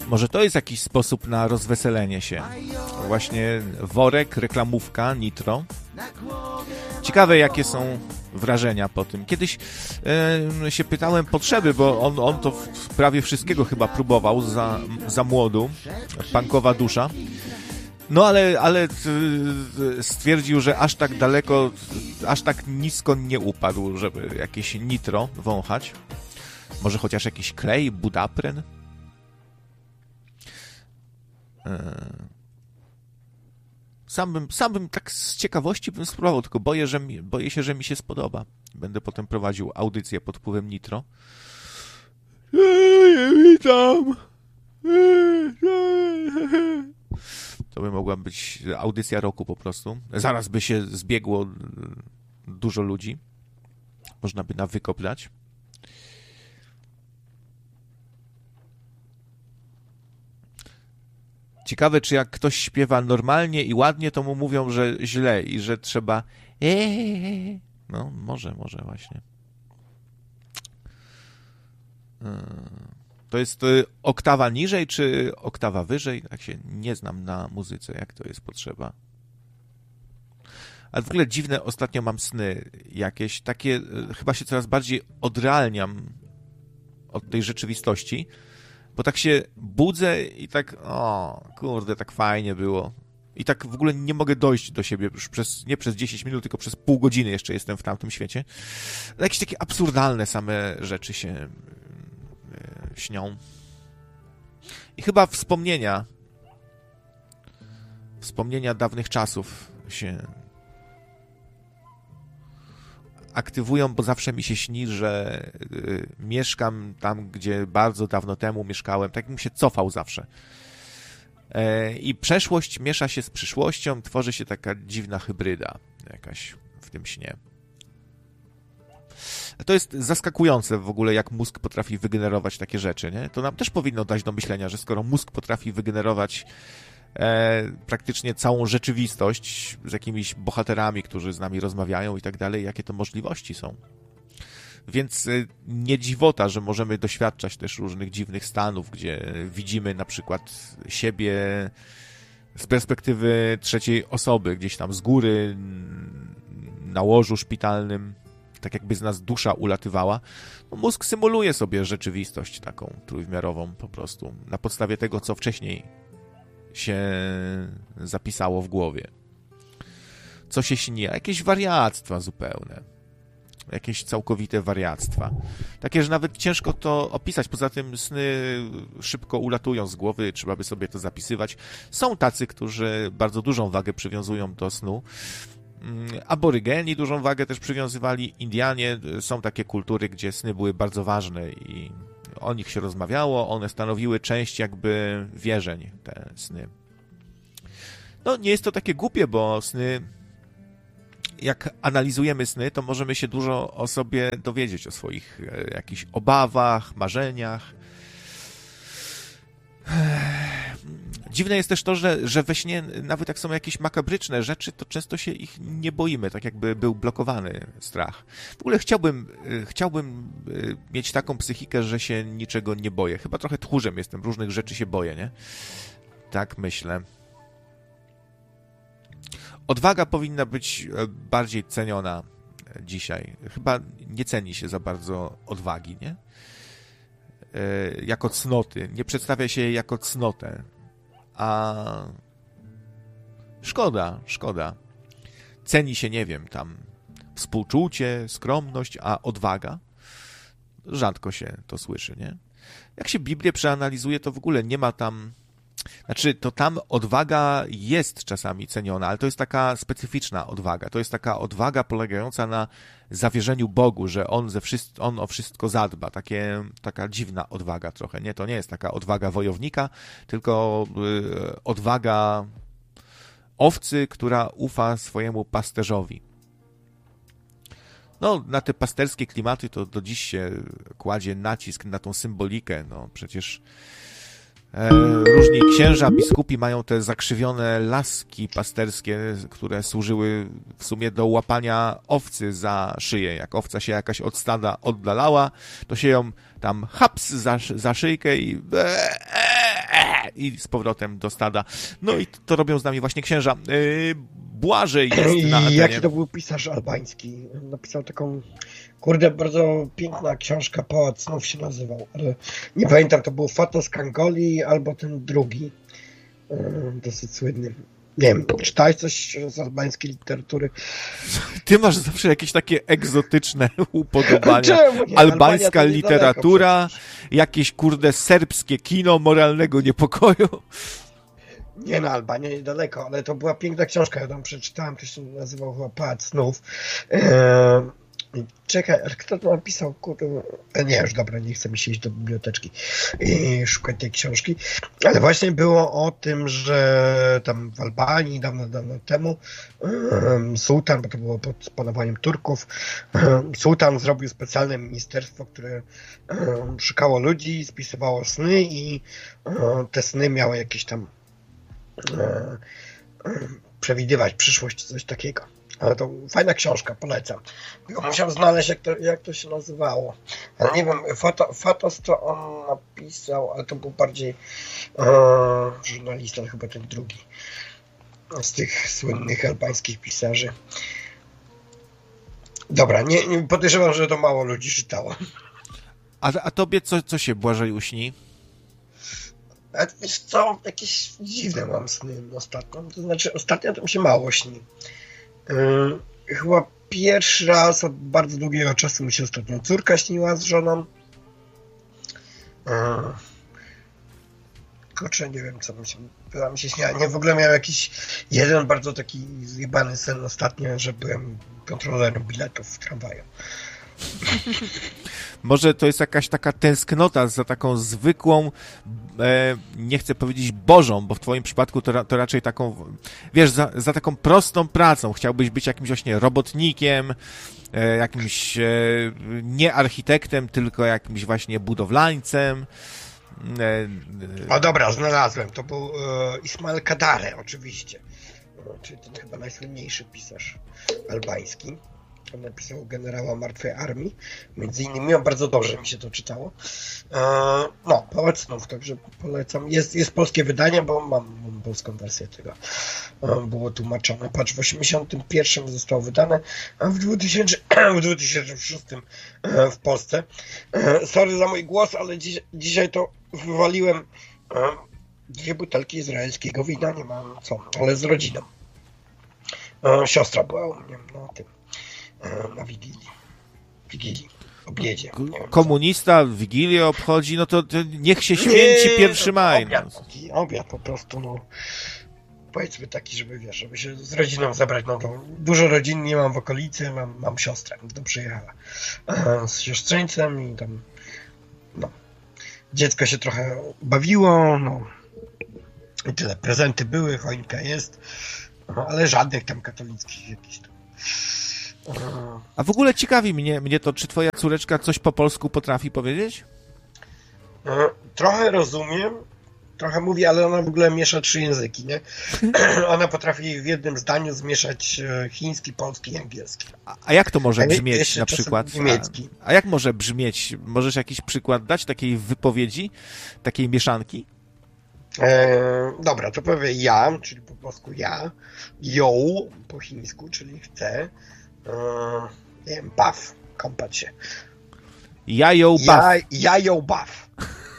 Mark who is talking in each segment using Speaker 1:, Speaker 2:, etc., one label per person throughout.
Speaker 1: Może to jest jakiś sposób na rozweselenie się. Właśnie worek, reklamówka, nitro. Ciekawe, jakie są wrażenia po tym. Kiedyś się pytałem Potrzeby, bo on to prawie wszystkiego chyba próbował za młodu. Punkowa dusza. No ale stwierdził, że aż tak daleko, aż tak nisko nie upadł, żeby jakieś nitro wąchać. Może chociaż jakiś klej, budapren? Sam bym tak z ciekawości bym spróbował, tylko boję się, że mi się spodoba. Będę potem prowadził audycję pod wpływem nitro. Witam! To by mogła być audycja roku po prostu. Zaraz by się zbiegło dużo ludzi. Można by na wykop dać. Ciekawe, czy jak ktoś śpiewa normalnie i ładnie, to mu mówią, że źle i że trzeba... No, może właśnie. To jest oktawa niżej, czy oktawa wyżej? Tak się nie znam na muzyce, jak to jest potrzeba. Ale w ogóle dziwne, ostatnio mam sny jakieś, takie, chyba się coraz bardziej odrealniam od tej rzeczywistości, bo tak się budzę i tak, kurde, tak fajnie było. I tak w ogóle nie mogę dojść do siebie już nie przez 10 minut, tylko przez pół godziny jeszcze jestem w tamtym świecie. Jakieś takie absurdalne same rzeczy się śnią. I chyba wspomnienia dawnych czasów się aktywują, bo zawsze mi się śni, że mieszkam tam, gdzie bardzo dawno temu mieszkałem, tak bym się cofał zawsze. I przeszłość miesza się z przyszłością, tworzy się taka dziwna hybryda jakaś w tym śnie. To jest zaskakujące w ogóle, jak mózg potrafi wygenerować takie rzeczy, nie? To nam też powinno dać do myślenia, że skoro mózg potrafi wygenerować praktycznie całą rzeczywistość z jakimiś bohaterami, którzy z nami rozmawiają i tak dalej, jakie to możliwości są. Więc nie dziwota, że możemy doświadczać też różnych dziwnych stanów, gdzie widzimy na przykład siebie z perspektywy trzeciej osoby, gdzieś tam z góry, na łożu szpitalnym, tak jakby z nas dusza ulatywała. No, mózg symuluje sobie rzeczywistość taką trójwymiarową po prostu, na podstawie tego, co wcześniej się zapisało w głowie. Co się śni? Jakieś wariactwa zupełne. Jakieś całkowite wariactwa. Takie, że nawet ciężko to opisać. Poza tym sny szybko ulatują z głowy, trzeba by sobie to zapisywać. Są tacy, którzy bardzo dużą wagę przywiązują do snu. Aborygeni dużą wagę też przywiązywali. Indianie, są takie kultury, gdzie sny były bardzo ważne i o nich się rozmawiało. One stanowiły część jakby wierzeń, te sny. No, nie jest to takie głupie, bo sny, jak analizujemy sny, to możemy się dużo o sobie dowiedzieć, o swoich jakichś obawach, marzeniach. Dziwne jest też to, że we śnie, nawet jak są jakieś makabryczne rzeczy, to często się ich nie boimy, tak jakby był blokowany strach. W ogóle chciałbym mieć taką psychikę, że się niczego nie boję. Chyba trochę tchórzem jestem, różnych rzeczy się boję, nie? Tak myślę. Odwaga powinna być bardziej ceniona dzisiaj. Chyba nie ceni się za bardzo odwagi, nie? Jako cnoty. Nie przedstawia się jej jako cnotę. A szkoda. Ceni się, nie wiem, tam współczucie, skromność, a odwaga? Rzadko się to słyszy, nie? Jak się Biblię przeanalizuje, to w ogóle nie ma tam... Znaczy, to tam odwaga jest czasami ceniona, ale to jest taka specyficzna odwaga. To jest taka odwaga polegająca na zawierzeniu Bogu, że On o wszystko zadba. Taka dziwna odwaga trochę, nie? To nie jest taka odwaga wojownika, tylko odwaga owcy, która ufa swojemu pasterzowi. No, na te pasterskie klimaty to do dziś się kładzie nacisk na tą symbolikę. No, przecież różni księża, biskupi mają te zakrzywione laski pasterskie, które służyły w sumie do łapania owcy za szyję. Jak owca się jakaś od stada oddalała, to się ją tam haps za szyjkę i i z powrotem do stada. No i to robią z nami właśnie księża. Błażej jest na antenie.
Speaker 2: Jaki to był pisarz albański? Napisał taką, kurde, bardzo piękna książka, Pałac Snów się nazywał, ale nie pamiętam, to był Fatos Kangoli albo ten drugi, dosyć słynny. Nie wiem, czytałeś coś z albańskiej literatury?
Speaker 1: Ty masz zawsze jakieś takie egzotyczne upodobania.
Speaker 2: Czemu nie?
Speaker 1: Albańska
Speaker 2: Albania to
Speaker 1: literatura, jakieś kurde serbskie kino moralnego niepokoju.
Speaker 2: Nie, no, Albania niedaleko, ale to była piękna książka, ja tam przeczytałem, to się nazywał chyba Pałac Snów. Czekaj, ale kto to napisał? Kurde, nie, już dobra, nie chcę mi się iść do biblioteczki i szukać tej książki, ale właśnie było o tym, że tam w Albanii dawno temu sułtan, bo to było pod panowaniem Turków, sułtan zrobił specjalne ministerstwo, które szukało ludzi, spisywało sny i te sny miały jakieś tam przewidywać przyszłość, coś takiego. Ale to fajna książka, polecam. Tylko musiał znaleźć, jak to się nazywało. Ale nie wiem, Fatos to on napisał, ale to był bardziej żurnalista, chyba ten drugi z tych słynnych albańskich pisarzy. Dobra, nie podejrzewam, że to mało ludzi czytało.
Speaker 1: A tobie co się Błażej śni?
Speaker 2: A wiesz co, jakieś dziwne mam sny ostatnio. To znaczy, ostatnio to mi się mało śni. Chyba pierwszy raz od bardzo długiego czasu mi się ostatnio córka śniła z żoną. Kurczę, nie wiem, co mi się śniła. Nie, w ogóle miałem jakiś jeden bardzo taki zjebany sen ostatnio, że byłem kontrolerem biletów w tramwaju.
Speaker 1: Może to jest jakaś taka tęsknota za taką zwykłą, nie chcę powiedzieć Bożą, bo w twoim przypadku to raczej taką, wiesz, za taką prostą pracą. Chciałbyś być jakimś właśnie robotnikiem, jakimś nie architektem, tylko jakimś właśnie budowlańcem.
Speaker 2: O dobra, znalazłem. To był Ismail Kadare, oczywiście. Czyli ten chyba najsłynniejszy pisarz albański. On napisał Generała Martwej Armii. Między innymi bardzo dobrze mi się to czytało. No, Pałac Snów, także polecam. Jest polskie wydanie, bo mam polską wersję tego. Było tłumaczone. Patrz, w 1981 zostało wydane, a w 2006 w Polsce. Sorry za mój głos, ale dzisiaj to wywaliłem 2 butelki izraelskiego wina. Nie mam co, ale z rodziną. Siostra była u mnie na tym. Na Wigilii, obiedzie.
Speaker 1: Komunista Wigilię obchodzi, no to niech się święci 1 maj.
Speaker 2: Obiad po prostu, no. Powiedzmy taki, żeby wiesz, żeby się z rodziną zabrać, no to dużo rodzin nie mam w okolicy, mam siostrę, to przyjechała z siostrzeńcem i tam, no, dziecko się trochę bawiło, no, i tyle, prezenty były, choinka jest, no, ale żadnych tam katolickich jakichś tam.
Speaker 1: A w ogóle ciekawi mnie to, czy twoja córeczka coś po polsku potrafi powiedzieć?
Speaker 2: Trochę rozumiem, trochę mówi, ale ona w ogóle miesza 3 języki, nie? Ona potrafi w jednym zdaniu zmieszać chiński, polski i angielski.
Speaker 1: A jak to może brzmieć na przykład?
Speaker 2: Niemiecki.
Speaker 1: A jak może brzmieć? Możesz jakiś przykład dać takiej wypowiedzi, takiej mieszanki?
Speaker 2: Dobra, to powiem ja, czyli po polsku ja, yo po chińsku, czyli chcę, nie wiem, baw, kąpać się.
Speaker 1: Jajo baw.
Speaker 2: Jajo baw.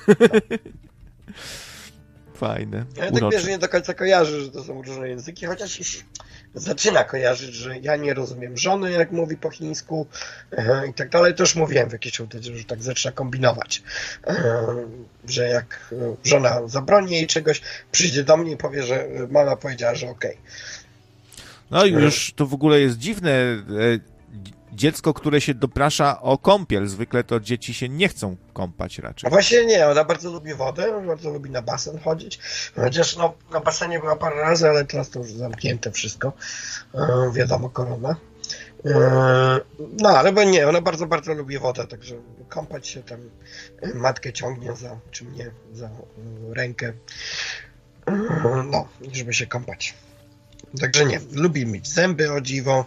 Speaker 1: Fajne.
Speaker 2: Ja tak wiesz, że nie do końca kojarzę, że to są różne języki, chociaż już zaczyna kojarzyć, że ja nie rozumiem żony, jak mówi po chińsku i tak dalej. To już mówiłem w jakiejś audycji, że tak zaczyna kombinować, że jak żona zabroni jej czegoś, przyjdzie do mnie i powie, że mama powiedziała, że okej.
Speaker 1: No i już to w ogóle jest dziwne. Dziecko, które się doprasza o kąpiel. Zwykle to dzieci się nie chcą kąpać raczej.
Speaker 2: A właśnie nie, ona bardzo lubi wodę, bardzo lubi na basen chodzić. Chociaż no, na basenie była parę razy, ale teraz to już zamknięte wszystko. Wiadomo, korona. No, ale bo nie, ona bardzo, bardzo lubi wodę, także kąpać się tam matkę ciągnie czy mnie za rękę. No, żeby się kąpać. Także nie, lubi mieć zęby, o dziwo.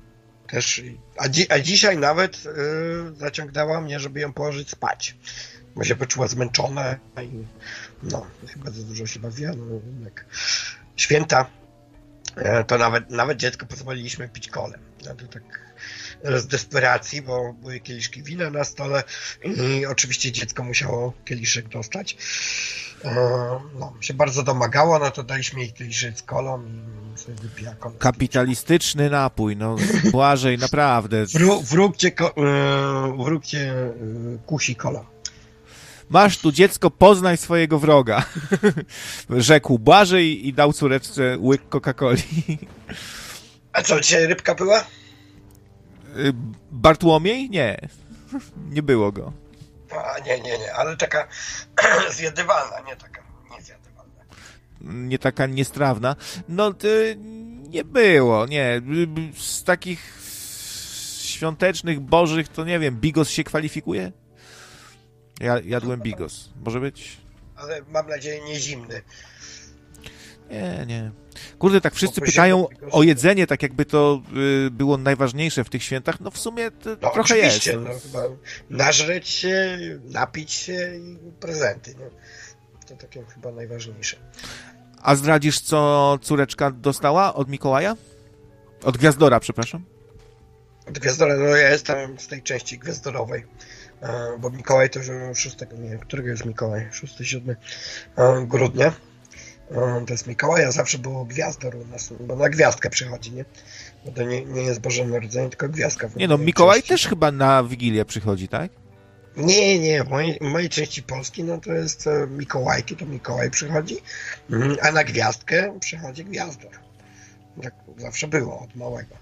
Speaker 2: Też, a dzisiaj nawet zaciągnęła mnie, żeby ją położyć spać. bo się poczuła zmęczona i no, chyba za dużo się bawiła, no jednak święta, to nawet dziecko pozwoliliśmy pić kolę. No to tak z desperacji, bo były kieliszki wina na stole i oczywiście dziecko musiało kieliszek dostać. No, się bardzo domagało, no to daliśmy jej kieliszek z kolą i sobie wypija kolę.
Speaker 1: Kapitalistyczny napój, no Błażej, naprawdę.
Speaker 2: Wróg cię kusi kola.
Speaker 1: Masz tu dziecko, poznaj swojego wroga. Rzekł Błażej i dał córeczce łyk Coca-Coli.
Speaker 2: A co, dzisiaj rybka była?
Speaker 1: Bartłomiej? Nie. Nie było go.
Speaker 2: A, nie, ale taka zjadywalna, nie taka niezjadywalna.
Speaker 1: Nie taka niestrawna. No, nie było, nie. Z takich świątecznych, bożych, to nie wiem, bigos się kwalifikuje? Ja jadłem bigos. Może być?
Speaker 2: Ale mam nadzieję nie zimny.
Speaker 1: Nie. Kurde, tak wszyscy pytają o jedzenie, tak jakby to było najważniejsze w tych świętach. No w sumie to
Speaker 2: no,
Speaker 1: trochę jest.
Speaker 2: No, chyba nażreć się, napić się i prezenty. No. To takie chyba najważniejsze.
Speaker 1: A zdradzisz, co córeczka dostała od Mikołaja? Od Gwiazdora, przepraszam.
Speaker 2: Od Gwiazdora, no ja jestem z tej części gwiazdorowej. Bo Mikołaj to już 6, nie, którego jest Mikołaj? 6-7 grudnia. To jest Mikołaj, a zawsze było Gwiazdor u nas, bo na gwiazdkę przychodzi, nie? Bo to nie jest Boże Narodzenie, tylko gwiazdka.
Speaker 1: Nie no, Mikołaj też chyba na Wigilię przychodzi, tak?
Speaker 2: Nie, w mojej części Polski, no to jest Mikołajki, to Mikołaj przychodzi, a na gwiazdkę przychodzi Gwiazdor. Tak zawsze było, od małego.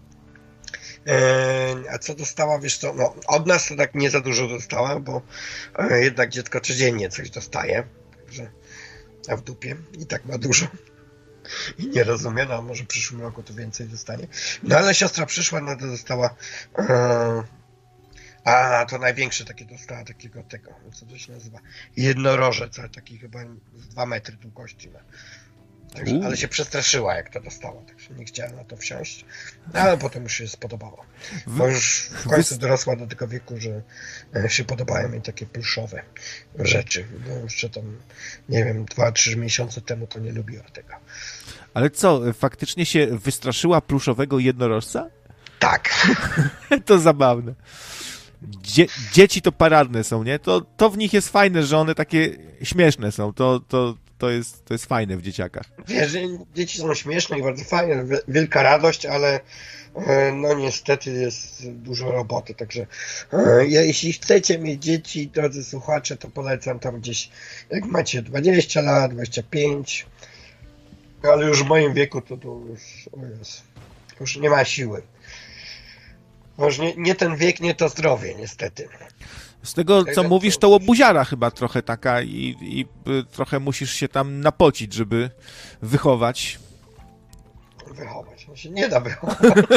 Speaker 2: A co dostała, wiesz co, no od nas to tak nie za dużo dostała, bo jednak dziecko codziennie coś dostaje, także a w dupie i tak ma dużo i nie rozumie, no może w przyszłym roku to więcej dostanie. No ale siostra przyszła, no to dostała to największe takie dostała takiego co to się nazywa, jednorożec, ale taki chyba z 2 metry długości ma. Także, ale się przestraszyła, jak to dostała, także nie chciała na to wsiąść, ale potem już się spodobało. Bo już w końcu dorosła do tego wieku, że się podobają jej takie pluszowe rzeczy. Bo jeszcze tam, nie wiem, 2-3 miesiące temu to nie lubiła tego.
Speaker 1: Ale co, faktycznie się wystraszyła pluszowego jednorożca?
Speaker 2: Tak.
Speaker 1: To zabawne. Dzieci to paradne są, nie? To w nich jest fajne, że one takie śmieszne są. To jest fajne w dzieciakach.
Speaker 2: Wiesz, dzieci są śmieszne i bardzo fajne, wielka radość, ale no niestety jest dużo roboty, także jeśli chcecie mieć dzieci, drodzy słuchacze, to polecam tam gdzieś, jak macie 20 lat, 25, ale już w moim wieku to już nie ma siły. Może nie ten wiek, nie to zdrowie, niestety.
Speaker 1: Z tego, co mówisz, to łobuziara chyba trochę taka i trochę musisz się tam napocić, żeby wychować.
Speaker 2: No się nie da wychować.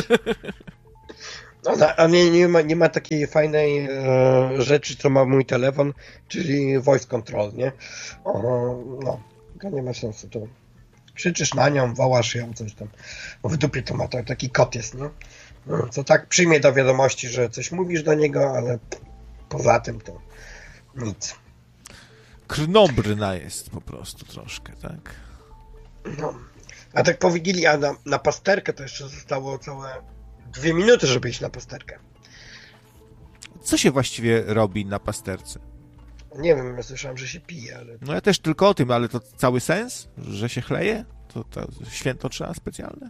Speaker 2: No, a nie ma takiej fajnej rzeczy, co ma mój telefon, czyli voice control, nie? No, to nie ma sensu. To krzyczysz na nią, wołasz ją, coś tam. W dupie to ma, to taki kot jest, nie? Co tak przyjmie do wiadomości, że coś mówisz do niego, ale poza tym to nic.
Speaker 1: Krnobryna jest po prostu troszkę, tak?
Speaker 2: No. A tak po Wigilii, a na pasterkę to jeszcze zostało całe 2 minuty, żeby iść na pasterkę.
Speaker 1: Co się właściwie robi na pasterce?
Speaker 2: Nie wiem, ja słyszałem, że się pije, ale...
Speaker 1: No ja też tylko o tym, ale to cały sens? Że się chleje? To święto trzeba specjalne?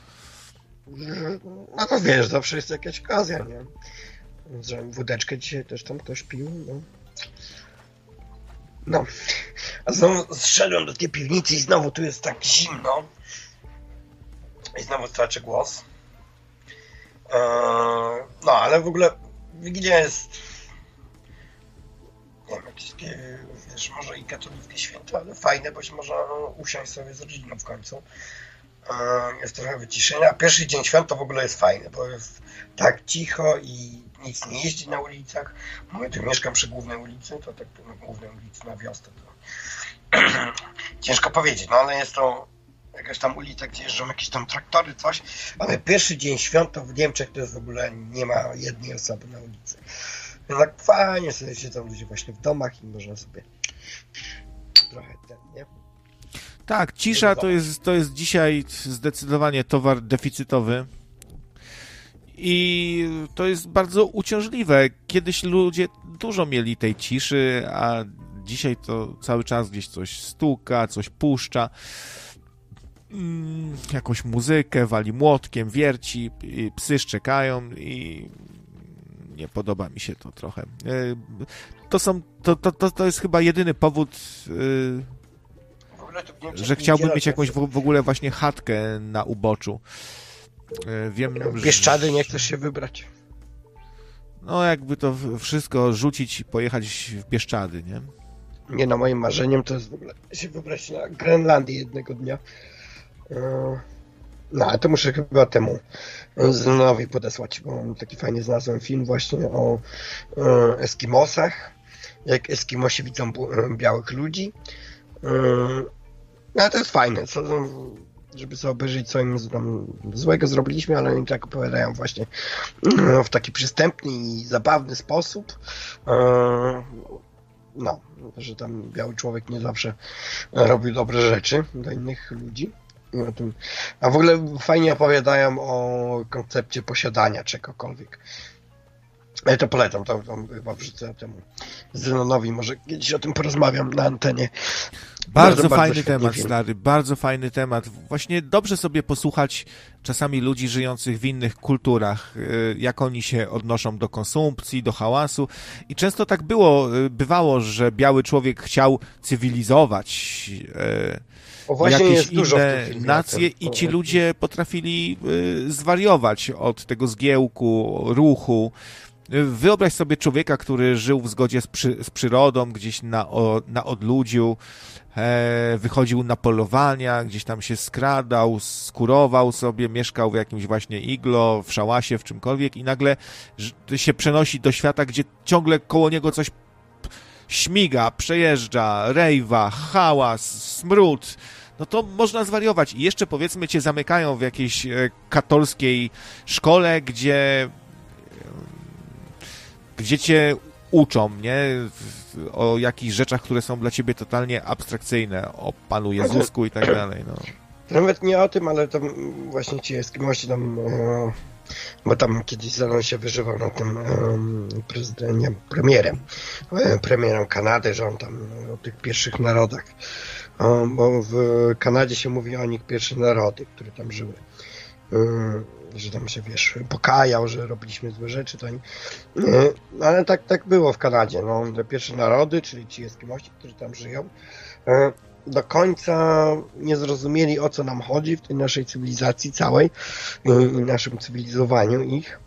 Speaker 2: No to wiesz, zawsze jest jakaś okazja, nie? Że wódeczkę dzisiaj też tam ktoś pił, no. A znowu zszedłem do tej piwnicy i znowu tu jest tak zimno. I znowu straczę głos. No, ale w ogóle Wigilia jest, nie wiem, jakieś takie, wiesz, może i katolickie święto, ale fajne, bo się można usiąść sobie z rodziną w końcu. Jest trochę wyciszenia. Pierwszy dzień świąt to w ogóle jest fajny, bo jest tak cicho i nic nie jeździ na ulicach. Ja tu mieszkam przy głównej ulicy, to tak na głównej ulicy na wiosnę to ciężko powiedzieć, no ale jest to jakaś tam ulica, gdzie jeżdżą jakieś tam traktory, coś, ale pierwszy dzień świąt to w Niemczech to jest w ogóle nie ma jednej osoby na ulicy. Tak fajnie sobie siedzą ludzie właśnie w domach i można sobie trochę nie?
Speaker 1: Tak, cisza to jest dzisiaj zdecydowanie towar deficytowy i to jest bardzo uciążliwe. Kiedyś ludzie dużo mieli tej ciszy, a dzisiaj to cały czas gdzieś coś stuka, coś puszcza, jakąś muzykę, wali młotkiem, wierci, psy szczekają i nie podoba mi się to trochę. To jest chyba jedyny powód, że chciałbym mieć jakąś w ogóle właśnie chatkę na uboczu. Wiem,
Speaker 2: Bieszczady nie chcesz się wybrać.
Speaker 1: No jakby to wszystko rzucić i pojechać w Bieszczady, nie?
Speaker 2: Nie, no moim marzeniem to jest w ogóle się wybrać na Grenlandię jednego dnia. No, ale to muszę chyba temu Zenonowi podesłać, bo taki fajnie znalazłem film właśnie o Eskimosach, jak Eskimosi widzą białych ludzi. No, ale to jest fajne, żeby sobie obejrzeć, co im tam złego zrobiliśmy, ale oni tak opowiadają właśnie w taki przystępny i zabawny sposób. No, że tam biały człowiek nie zawsze robił dobre rzeczy dla innych ludzi. A w ogóle fajnie opowiadają o koncepcie posiadania czegokolwiek. Ja to polecam, to chyba wrzucę temu Zenonowi, może kiedyś o tym porozmawiam na antenie.
Speaker 1: Bardzo fajny temat, stary, bardzo fajny temat. Właśnie dobrze sobie posłuchać czasami ludzi żyjących w innych kulturach, jak oni się odnoszą do konsumpcji, do hałasu. I często tak bywało, że biały człowiek chciał cywilizować jakieś inne nacje i ci ludzie potrafili zwariować od tego zgiełku, ruchu. Wyobraź sobie człowieka, który żył w zgodzie z przyrodą, gdzieś na odludziu, wychodził na polowania, gdzieś tam się skradał, skurował sobie, mieszkał w jakimś właśnie iglo, w szałasie, w czymkolwiek i nagle się przenosi do świata, gdzie ciągle koło niego coś śmiga, przejeżdża, rejwa, hałas, smród. No to można zwariować. I jeszcze powiedzmy cię zamykają w jakiejś katolskiej szkole, gdzie cię uczą, nie? O jakichś rzeczach, które są dla ciebie totalnie abstrakcyjne, o Panu Jezusku i tak dalej, no.
Speaker 2: Nawet nie o tym, ale tam właśnie ci Eskimosi tam, bo tam kiedyś Zenon się wyżywał na tym premierem Kanady, że on tam o tych pierwszych narodach, bo w Kanadzie się mówi o nich pierwsze narody, które tam żyły. Że tam się, wiesz, pokajał, że robiliśmy złe rzeczy, to oni... ale tak było w Kanadzie. No, te pierwsze narody, czyli ci Eskimosi, którzy tam żyją, do końca nie zrozumieli, o co nam chodzi w tej naszej cywilizacji całej i naszym cywilizowaniu ich.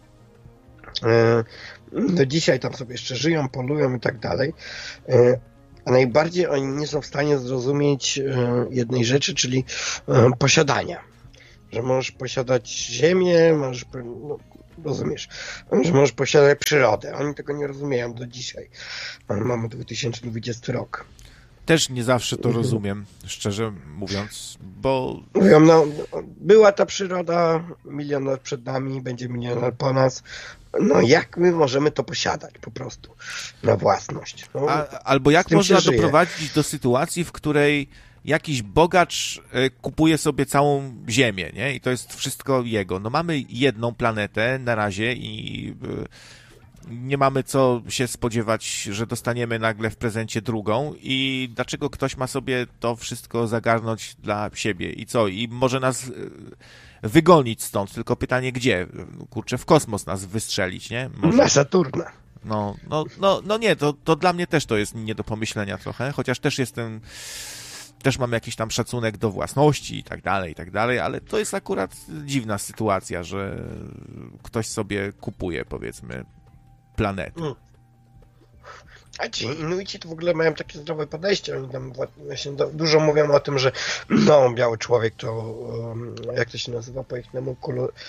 Speaker 2: Do dzisiaj tam sobie jeszcze żyją, polują i tak dalej. A najbardziej oni nie są w stanie zrozumieć jednej rzeczy, czyli posiadania. Że możesz posiadać ziemię, rozumiesz, że możesz posiadać przyrodę. Oni tego nie rozumieją do dzisiaj. Mamy 2020 rok.
Speaker 1: Też nie zawsze to rozumiem, szczerze mówiąc, bo...
Speaker 2: Mówią, no, była ta przyroda, milion lat przed nami, będzie milion lat po nas. No jak my możemy to posiadać po prostu na własność? No,
Speaker 1: albo jak można doprowadzić do sytuacji, w której jakiś bogacz kupuje sobie całą ziemię, nie? I to jest wszystko jego. No mamy jedną planetę na razie i nie mamy co się spodziewać, że dostaniemy nagle w prezencie drugą i dlaczego ktoś ma sobie to wszystko zagarnąć dla siebie i co? I może nas wygonić stąd, tylko pytanie gdzie? Kurczę, w kosmos nas wystrzelić, nie? Może...
Speaker 2: Na Saturna.
Speaker 1: No nie, to dla mnie też to jest nie do pomyślenia trochę, chociaż też mam jakiś tam szacunek do własności i tak dalej, ale to jest akurat dziwna sytuacja, że ktoś sobie kupuje, powiedzmy, planetę.
Speaker 2: A ci Inuici to w ogóle mają takie zdrowe podejście. Oni tam właśnie dużo mówią o tym, że no, biały człowiek to, jak to się nazywa po ich nemu,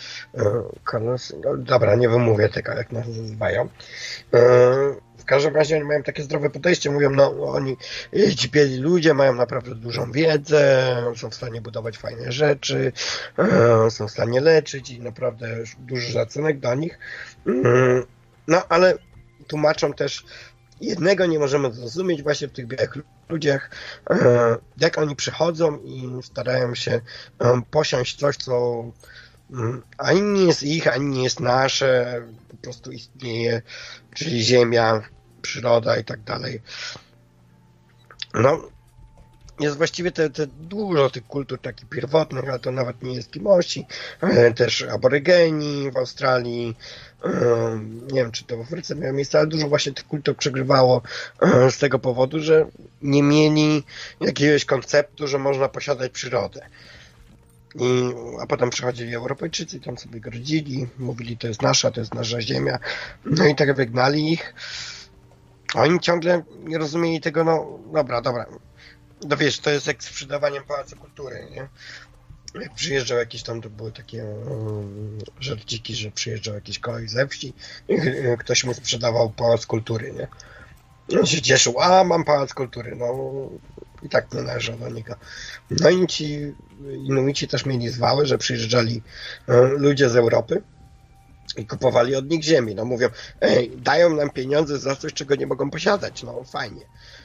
Speaker 2: dobra, nie wymówię tego, jak nas nazywają. W każdym razie oni mają takie zdrowe podejście, mówią, no oni, ci bieli ludzie mają naprawdę dużą wiedzę, są w stanie budować fajne rzeczy, są w stanie leczyć i naprawdę duży szacunek dla nich. No ale tłumaczą też, jednego nie możemy zrozumieć właśnie w tych białych ludziach, jak oni przychodzą i starają się posiąść coś, co ani nie jest ich, ani nie jest nasze, po prostu istnieje, czyli ziemia, przyroda i tak dalej. No, jest właściwie dużo tych kultur takich pierwotnych, ale to nawet nie Eskimosi, też aborygeni w Australii, nie wiem, czy to w Afryce miało miejsce, ale dużo właśnie tych kultur przegrywało z tego powodu, że nie mieli jakiegoś konceptu, że można posiadać przyrodę. A potem przychodzili Europejczycy i tam sobie grodzili, mówili, to jest nasza ziemia, no i tak wygnali ich. Oni ciągle nie rozumieli tego, no dobra. No wiesz, to jest jak z sprzedawaniem Pałacu Kultury, nie? Jak przyjeżdżał jakiś tam, to były takie żarciki, że przyjeżdżał jakiś koleś ze wsi i ktoś mu sprzedawał Pałac Kultury, nie? I on się cieszył, mam Pałac Kultury, no i tak nie należał do niego. No i ci Inuici też mieli zwały, że przyjeżdżali ludzie z Europy i kupowali od nich ziemi. No mówią, dają nam pieniądze za coś, czego nie mogą posiadać. No fajnie.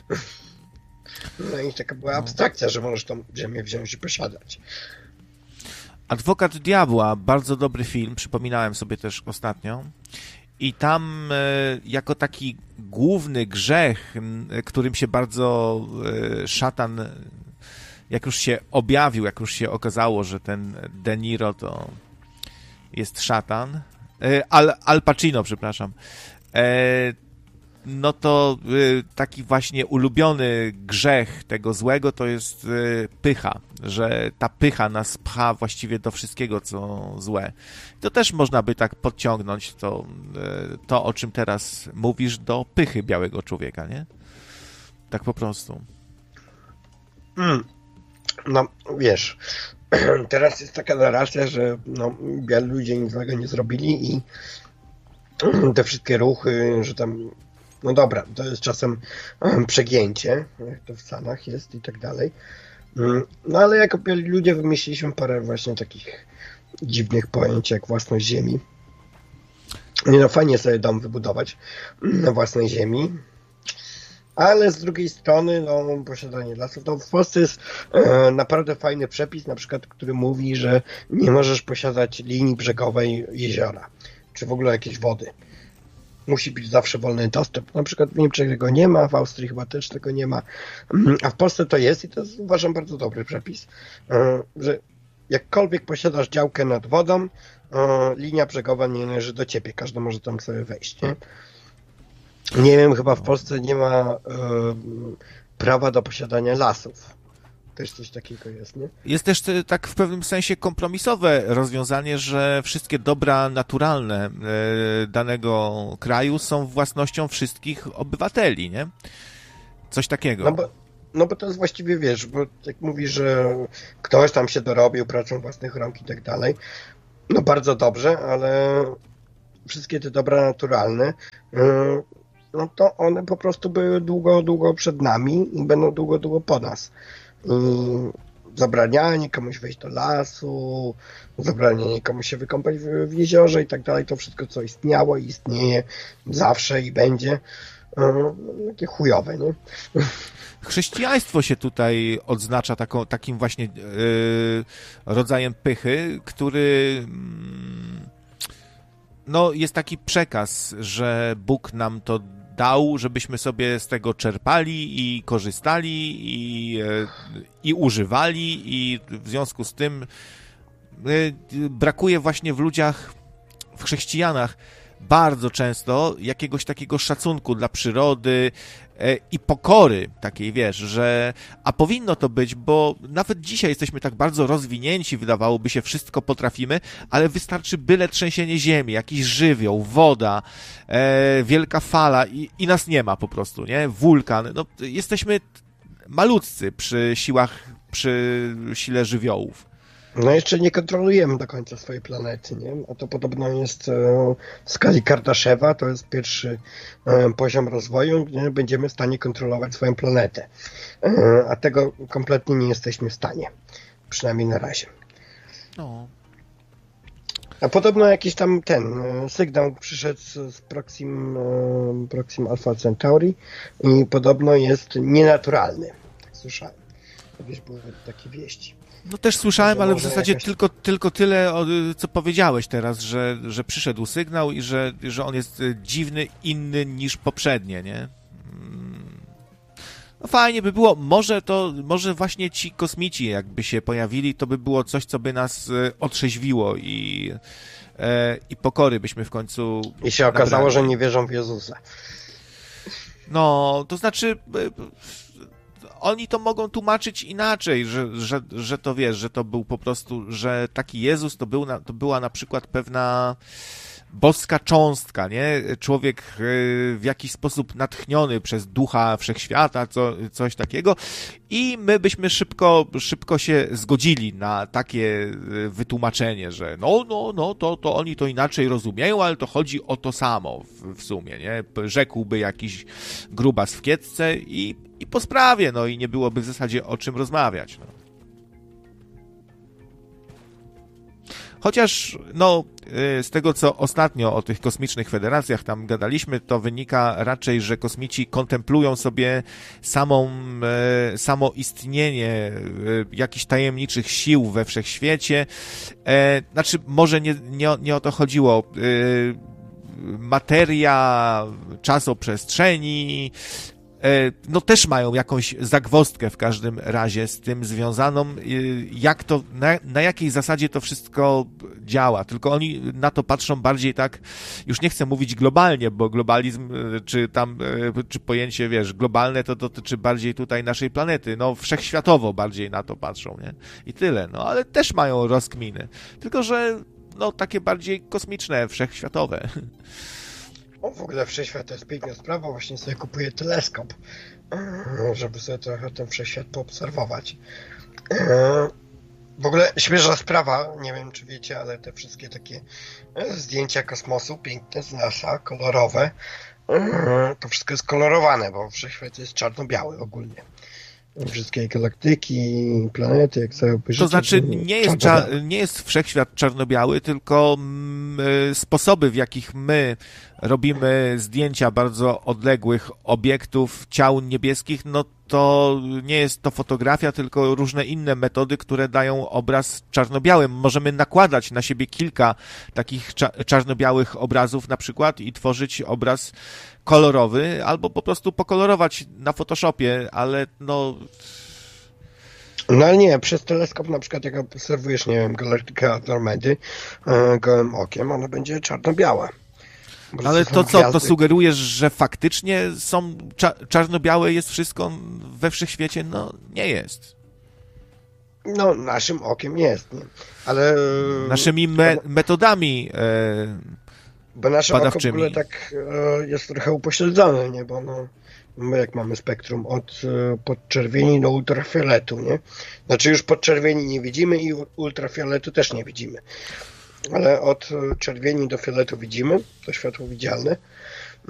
Speaker 2: No i taka była abstrakcja, że możesz tą ziemię wziąć i posiadać.
Speaker 1: Adwokat Diabła, bardzo dobry film, przypominałem sobie też ostatnio. I tam jako taki główny grzech, którym się bardzo szatan, jak już się objawił, jak już się okazało, że ten De Niro to jest szatan, Al Pacino, przepraszam, no to taki właśnie ulubiony grzech tego złego to jest pycha, że ta pycha nas pcha właściwie do wszystkiego, co złe. To też można by tak podciągnąć to o czym teraz mówisz, do pychy białego człowieka, nie? Tak po prostu.
Speaker 2: No, wiesz, teraz jest taka narracja, że biali ludzie nic złego nie zrobili i te wszystkie ruchy, że tam no dobra, to jest czasem przegięcie, jak to w Stanach jest i tak dalej. No ale jako ludzie wymyśliliśmy parę właśnie takich dziwnych pojęć jak własność ziemi. Nie no, fajnie sobie dom wybudować na własnej ziemi, ale z drugiej strony no, posiadanie lasów. No, w Polsce jest naprawdę fajny przepis, na przykład, który mówi, że nie możesz posiadać linii brzegowej jeziora, czy w ogóle jakiejś wody. Musi być zawsze wolny dostęp. Na przykład w Niemczech tego nie ma, w Austrii chyba też tego nie ma, a w Polsce to jest i to jest, uważam, bardzo dobry przepis, że jakkolwiek posiadasz działkę nad wodą, linia brzegowa nie należy do ciebie, każdy może tam sobie wejść, nie? Nie wiem, chyba w Polsce nie ma prawa do posiadania lasów. Też coś takiego jest, nie?
Speaker 1: Jest też tak w pewnym sensie kompromisowe rozwiązanie, że wszystkie dobra naturalne danego kraju są własnością wszystkich obywateli, nie? Coś takiego.
Speaker 2: No bo to jest właściwie, wiesz, bo jak mówisz, że ktoś tam się dorobił pracą własnych rąk i tak dalej, no bardzo dobrze, ale wszystkie te dobra naturalne, no to one po prostu były długo, długo przed nami i będą długo, długo po nas. Zabranianie komuś wejść do lasu, zabranianie komuś się wykąpać w jeziorze i tak dalej, to wszystko, co istniało i istnieje zawsze i będzie, takie chujowe, nie?
Speaker 1: Chrześcijaństwo się tutaj odznacza takim właśnie rodzajem pychy, który no, jest taki przekaz, że Bóg nam to dał, żebyśmy sobie z tego czerpali i korzystali i używali i w związku z tym brakuje właśnie w ludziach, w chrześcijanach bardzo często jakiegoś takiego szacunku dla przyrody i pokory takiej, wiesz, że a powinno to być, bo nawet dzisiaj jesteśmy tak bardzo rozwinięci, wydawałoby się, wszystko potrafimy, ale wystarczy byle trzęsienie ziemi, jakiś żywioł, woda, wielka fala i nas nie ma po prostu, nie? Wulkan, no jesteśmy malutcy przy sile żywiołów.
Speaker 2: No jeszcze nie kontrolujemy do końca swojej planety, nie? A to podobno jest w skali Kardaszewa, to jest pierwszy poziom rozwoju, gdzie będziemy w stanie kontrolować swoją planetę. A tego kompletnie nie jesteśmy w stanie. Przynajmniej na razie.
Speaker 1: No.
Speaker 2: A podobno jakiś tam sygnał przyszedł z Proxim Alpha Centauri i podobno jest nienaturalny. Tak słyszałem. Jakieś były takie wieści.
Speaker 1: No też słyszałem, ale w zasadzie tylko tyle, co powiedziałeś teraz, że przyszedł sygnał i że on jest dziwny, inny niż poprzednie, nie? No fajnie by było, może właśnie ci kosmici jakby się pojawili, to by było coś, co by nas otrzeźwiło i pokory byśmy w końcu
Speaker 2: I się okazało, nabrali. Że nie wierzą w Jezusa.
Speaker 1: No, to znaczy oni to mogą tłumaczyć inaczej, że to wiesz, że to był po prostu, że taki Jezus to była na przykład pewna boska cząstka, nie? Człowiek w jakiś sposób natchniony przez ducha wszechświata, coś takiego i my byśmy szybko się zgodzili na takie wytłumaczenie, że to oni to inaczej rozumieją, ale to chodzi o to samo w sumie, nie? Rzekłby jakiś grubas w kiecce i po sprawie, no i nie byłoby w zasadzie o czym rozmawiać, no. Chociaż, z tego, co ostatnio o tych kosmicznych federacjach tam gadaliśmy, to wynika raczej, że kosmici kontemplują sobie samo istnienie jakichś tajemniczych sił we wszechświecie. Znaczy, może nie o to chodziło. Materia, czasoprzestrzeni, też mają jakąś zagwozdkę w każdym razie z tym związaną, jak to, na jakiej zasadzie to wszystko działa, tylko oni na to patrzą bardziej tak, już nie chcę mówić globalnie, bo globalizm, czy pojęcie, wiesz, globalne to dotyczy bardziej tutaj naszej planety, wszechświatowo bardziej na to patrzą, nie? I tyle, ale też mają rozkminy, tylko że, takie bardziej kosmiczne, wszechświatowe.
Speaker 2: W ogóle wszechświat to jest piękna sprawa, właśnie sobie kupuję teleskop, żeby sobie trochę ten wszechświat poobserwować. W ogóle śmieszna sprawa, nie wiem czy wiecie, ale te wszystkie takie zdjęcia kosmosu, piękne z NASA, kolorowe, to wszystko jest kolorowane, bo wszechświat jest czarno-biały ogólnie. Wszystkie galaktyki, planety, jak sobie obejrzycie.
Speaker 1: To znaczy nie jest wszechświat czarno-biały, tylko sposoby, w jakich my robimy zdjęcia bardzo odległych obiektów, ciał niebieskich, to nie jest to fotografia, tylko różne inne metody, które dają obraz czarno-biały. Możemy nakładać na siebie kilka takich czarno-białych obrazów na przykład i tworzyć obraz kolorowy, albo po prostu pokolorować na Photoshopie, ale
Speaker 2: ale nie, przez teleskop na przykład jak obserwujesz, nie wiem, galaktykę Andromedy gołym okiem, ona będzie czarno-biała.
Speaker 1: Ale to co, to sugerujesz, że faktycznie są czarno-białe jest wszystko we wszechświecie? Nie jest.
Speaker 2: Naszym okiem jest, nie? Ale...
Speaker 1: Naszymi metodami
Speaker 2: bo nasze
Speaker 1: badawczymi.
Speaker 2: Oko w ogóle tak jest trochę upośledzone, nie? Bo my jak mamy spektrum od podczerwieni do ultrafioletu, nie? Znaczy już podczerwieni nie widzimy i ultrafioletu też nie widzimy. Ale od czerwieni do fioletu widzimy, to światło widzialne.